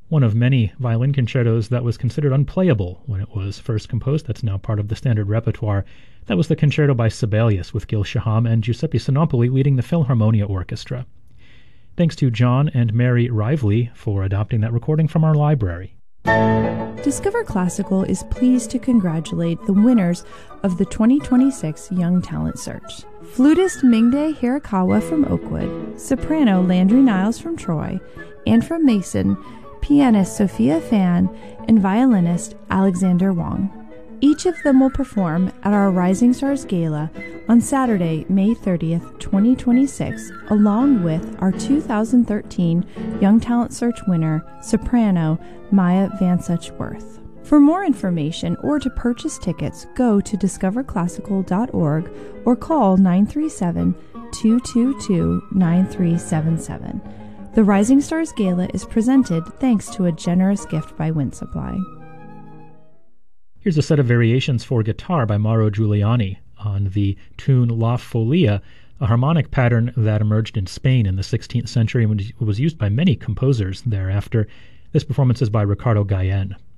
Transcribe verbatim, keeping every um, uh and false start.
one of many violin concertos that was considered unplayable when it was first composed. That's now part of the standard repertoire. That was the concerto by Sibelius with Gil Shaham and Giuseppe Sinopoli leading the Philharmonia Orchestra. Thanks to John and Mary Rively for adopting that recording from our library. Discover Classical is pleased to congratulate the winners of the twenty twenty-six Young Talent Search. Flutist Mingde Hirakawa from Oakwood, soprano Landry Niles from Troy, and from Mason, pianist Sophia Fan, and violinist Alexander Wong. Each of them will perform at our Rising Stars Gala on Saturday, May thirtieth, twenty twenty-six, along with our two thousand thirteen Young Talent Search winner, soprano Maya Van Suchworth. For more information or to purchase tickets, go to discover classical dot org or call nine three seven, two two two, nine three seven seven. The Rising Stars Gala is presented thanks to a generous gift by Wind Supply. Here's a set of variations for guitar by Mauro Giuliani on the tune La Folia, a harmonic pattern that emerged in Spain in the sixteenth century and was used by many composers thereafter. This performance is by Ricardo Gallen.